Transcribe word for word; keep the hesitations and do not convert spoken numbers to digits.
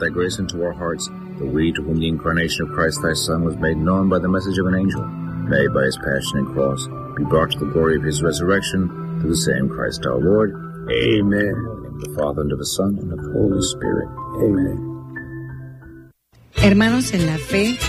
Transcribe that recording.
thy grace into our hearts, that we, to whom the incarnation of Christ thy Son was made known by the message of an angel, may by his passion and cross be brought to the glory of his resurrection, through the same Christ our Lord. Amen. In the name of the Father, and of the Son, and of the Holy Spirit. Amen. Hermanos en la fe,